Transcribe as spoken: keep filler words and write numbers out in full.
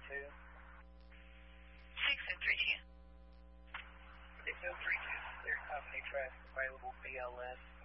two. six and three ten. six oh three two, clear company traffic available, B L S.